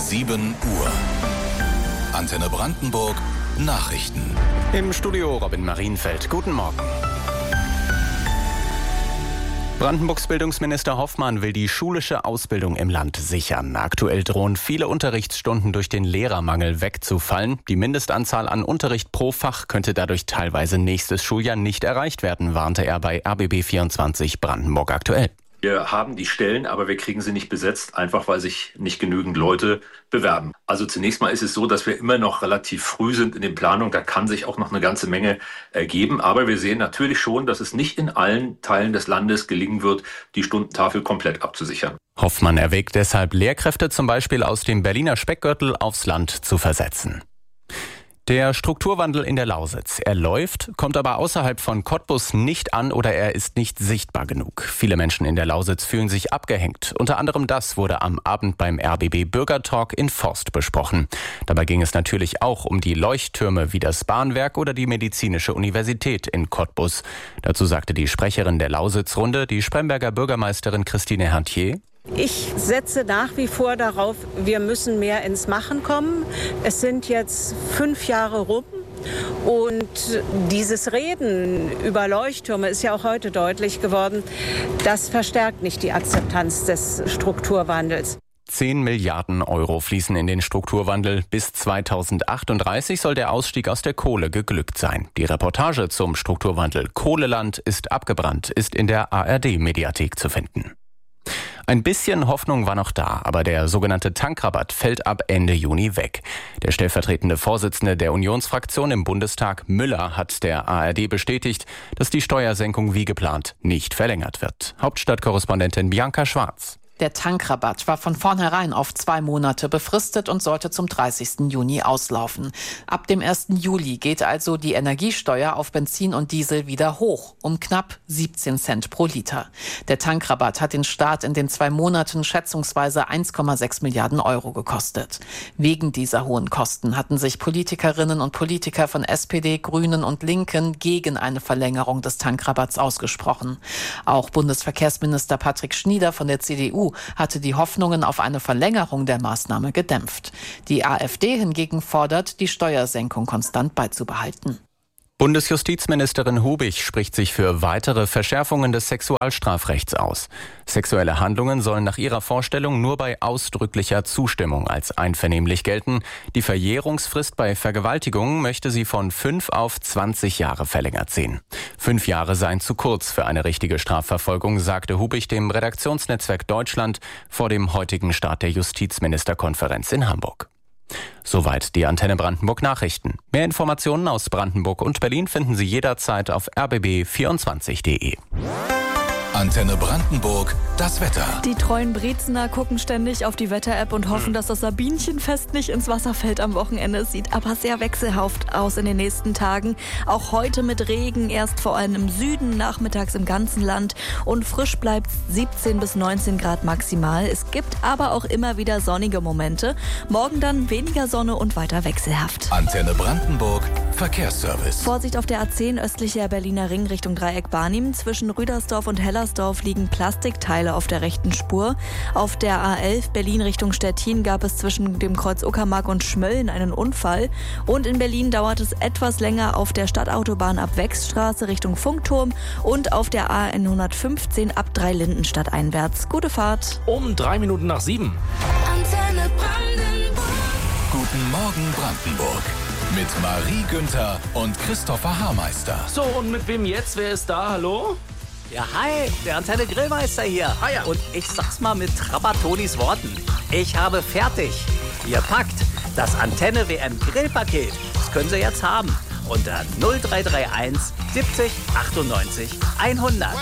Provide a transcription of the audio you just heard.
7 Uhr. Antenne Brandenburg Nachrichten. Im Studio Robin Marienfeld. Guten Morgen. Brandenburgs Bildungsminister Hoffmann will die schulische Ausbildung im Land sichern. Aktuell drohen viele Unterrichtsstunden durch den Lehrermangel wegzufallen. Die Mindestanzahl an Unterricht pro Fach könnte dadurch teilweise nächstes Schuljahr nicht erreicht werden, warnte er bei RBB24 Brandenburg aktuell. Wir haben die Stellen, aber wir kriegen sie nicht besetzt, einfach weil sich nicht genügend Leute bewerben. Also zunächst mal ist es so, dass wir immer noch relativ früh sind in den Planungen. Da kann sich auch noch eine ganze Menge ergeben. Aber wir sehen natürlich schon, dass es nicht in allen Teilen des Landes gelingen wird, die Stundentafel komplett abzusichern. Hoffmann erwägt deshalb, Lehrkräfte zum Beispiel aus dem Berliner Speckgürtel aufs Land zu versetzen. Der Strukturwandel in der Lausitz. Er läuft, kommt aber außerhalb von Cottbus nicht an oder er ist nicht sichtbar genug. Viele Menschen in der Lausitz fühlen sich abgehängt. Unter anderem das wurde am Abend beim RBB Bürgertalk in Forst besprochen. Dabei ging es natürlich auch um die Leuchttürme wie das Bahnwerk oder die Medizinische Universität in Cottbus. Dazu sagte die Sprecherin der Lausitzrunde, die Spremberger Bürgermeisterin Christine Hertier: Ich setze nach wie vor darauf, wir müssen mehr ins Machen kommen. Es sind jetzt 5 Jahre rum und dieses Reden über Leuchttürme ist ja auch heute deutlich geworden. Das verstärkt nicht die Akzeptanz des Strukturwandels. 10 Milliarden Euro fließen in den Strukturwandel. Bis 2038 soll der Ausstieg aus der Kohle geglückt sein. Die Reportage zum Strukturwandel Kohleland ist abgebrannt, ist in der ARD-Mediathek zu finden. Ein bisschen Hoffnung war noch da, aber der sogenannte Tankrabatt fällt ab Ende Juni weg. Der stellvertretende Vorsitzende der Unionsfraktion im Bundestag, Müller, hat der ARD bestätigt, dass die Steuersenkung wie geplant nicht verlängert wird. Hauptstadtkorrespondentin Bianca Schwarz. Der Tankrabatt war von vornherein auf 2 Monate befristet und sollte zum 30. Juni auslaufen. Ab dem 1. Juli geht also die Energiesteuer auf Benzin und Diesel wieder hoch, um knapp 17 Cent pro Liter. Der Tankrabatt hat den Staat in den 2 Monaten schätzungsweise 1,6 Milliarden Euro gekostet. Wegen dieser hohen Kosten hatten sich Politikerinnen und Politiker von SPD, Grünen und Linken gegen eine Verlängerung des Tankrabatts ausgesprochen. Auch Bundesverkehrsminister Patrick Schnieder von der CDU hatte die Hoffnungen auf eine Verlängerung der Maßnahme gedämpft. Die AfD hingegen fordert, die Steuersenkung konstant beizubehalten. Bundesjustizministerin Hubig spricht sich für weitere Verschärfungen des Sexualstrafrechts aus. Sexuelle Handlungen sollen nach ihrer Vorstellung nur bei ausdrücklicher Zustimmung als einvernehmlich gelten. Die Verjährungsfrist bei Vergewaltigungen möchte sie von 5 auf 20 Jahre verlängert sehen. 5 Jahre seien zu kurz für eine richtige Strafverfolgung, sagte Hubig dem Redaktionsnetzwerk Deutschland vor dem heutigen Start der Justizministerkonferenz in Hamburg. Soweit die Antenne Brandenburg Nachrichten. Mehr Informationen aus Brandenburg und Berlin finden Sie jederzeit auf rbb24.de. Antenne Brandenburg, das Wetter. Die treuen Brezener gucken ständig auf die Wetter-App und hoffen, dass das Sabinchenfest nicht ins Wasser fällt am Wochenende. Es sieht aber sehr wechselhaft aus in den nächsten Tagen. Auch heute mit Regen, erst vor allem im Süden, nachmittags im ganzen Land. Und frisch bleibt 17 bis 19 Grad maximal. Es gibt aber auch immer wieder sonnige Momente. Morgen dann weniger Sonne und weiter wechselhaft. Antenne Brandenburg, Verkehrsservice. Vorsicht auf der A10 östlicher Berliner Ring Richtung Dreieck Barnim. Zwischen Rüdersdorf und Hellersdorf liegen Plastikteile auf der rechten Spur. Auf der A11 Berlin Richtung Stettin gab es zwischen dem Kreuz Uckermark und Schmölln einen Unfall. Und in Berlin dauert es etwas länger auf der Stadtautobahn ab Wechsstraße Richtung Funkturm und auf der A115 ab Dreilindenstadt einwärts. Gute Fahrt. Um 3 Minuten nach 7. Antenne Brandenburg. Guten Morgen Brandenburg. Mit Marie Günther und Christopher Haarmeister. So, und mit wem jetzt? Wer ist da? Hallo? Ja, hi, der Antenne Grillmeister hier. Ah, ja. Und ich sag's mal mit Trapatonis Worten. Ich habe fertig. Ihr packt das Antenne WM Grillpaket. Das können Sie jetzt haben. Unter 0331 70 98 100.